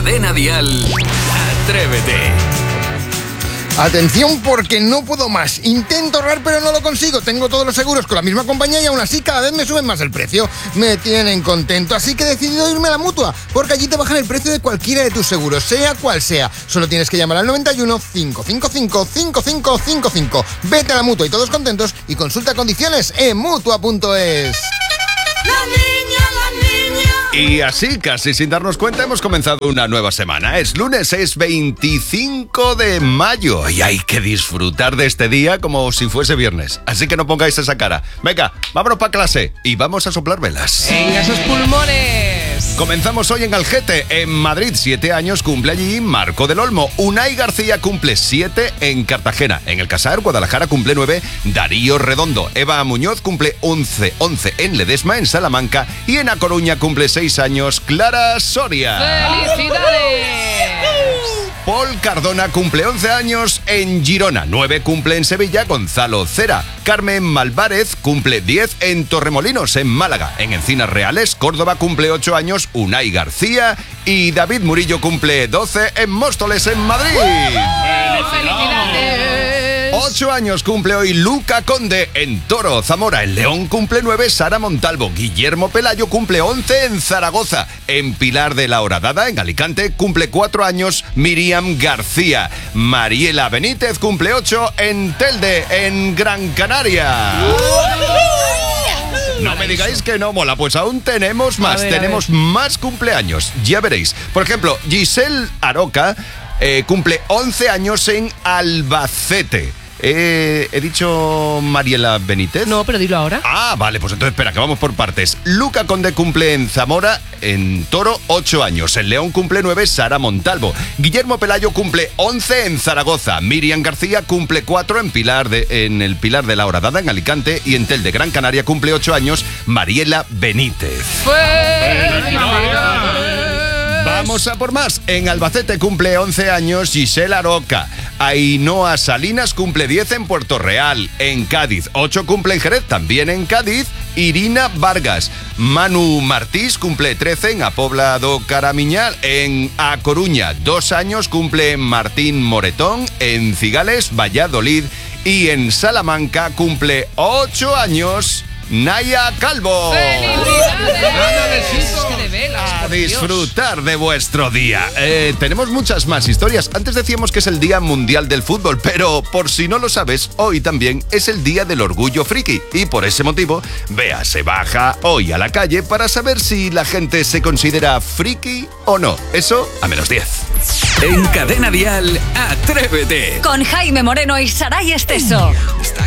Cadena Dial, Atrévete. Atención, porque no puedo más. Intento ahorrar, pero no lo consigo. Tengo todos los seguros con la misma compañía y aún así cada vez me suben más el precio. Me tienen contento, así que he decidido irme a la Mutua, porque allí te bajan el precio de cualquiera de tus seguros, sea cual sea. Solo tienes que llamar al 91 555 5555. Vete a la Mutua y todos contentos, y consulta condiciones en Mutua.es. Y así, casi sin darnos cuenta, hemos comenzado una nueva semana. Es lunes, es 25 de mayo y hay que disfrutar de este día como si fuese viernes. Así que no pongáis esa cara. Venga, vámonos para clase y vamos a soplar velas. ¡Venga, esos pulmones! Comenzamos hoy en Algete, en Madrid. 7 años cumple allí Marco del Olmo. Unai García cumple 7 en Cartagena. En el Casar, Guadalajara, cumple 9 Darío Redondo. Eva Muñoz cumple 11 en Ledesma, en Salamanca. Y en A Coruña cumple 6 años Clara Soria. ¡Felicidades! Paul Cardona cumple 11 años en Girona. 9 cumple en Sevilla Gonzalo Cera. Carmen Malvarez cumple 10 en Torremolinos, en Málaga. En Encinas Reales, Córdoba, cumple 8 años Unai García. Y David Murillo cumple 12 en Móstoles, en Madrid. ¡Felicidades! 8 años cumple hoy Luca Conde en Toro, Zamora. En León cumple 9 Sara Montalvo. Guillermo Pelayo cumple 11 en Zaragoza. En Pilar de la Horadada, en Alicante, cumple 4 años Miriam García. Mariela Benítez cumple 8 en Telde, en Gran Canaria. No me digáis que no mola, pues aún tenemos más, tenemos más cumpleaños, ya veréis. Por ejemplo, Giselle Aroca cumple 11 años en Albacete. ¿He dicho Mariela Benítez? No, pero dilo ahora. Ah, vale, pues entonces espera, que vamos por partes. Luca Conde cumple en Zamora, en Toro, 8 años. En León cumple 9 Sara Montalvo. Guillermo Pelayo cumple 11 en Zaragoza. Miriam García cumple 4 en el Pilar de la Horadada, en Alicante. Y en Telde, Gran Canaria, cumple 8 años Mariela Benítez. Vamos a por más. En Albacete cumple 11 años Giselle Aroca. Ainhoa Salinas cumple 10 en Puerto Real. En Cádiz, 8 cumple en Jerez, también en Cádiz. Irina Vargas. Manu Martís cumple 13 en A Pobla do Caramiñal. En A Coruña, 2 años cumple Martín Moretón. En Cigales, Valladolid. Y en Salamanca cumple 8 años Naya Calvo. A disfrutar de vuestro día. Tenemos muchas más historias. Antes decíamos que es el Día Mundial del Fútbol, pero por si no lo sabes, hoy también es el Día del Orgullo Friki. Y por ese motivo, Bea se baja hoy a la calle para saber si la gente se considera friki o no. Eso a menos 10. En Cadena Dial, Atrévete. Con Jaime Moreno y Saray Esteso. Está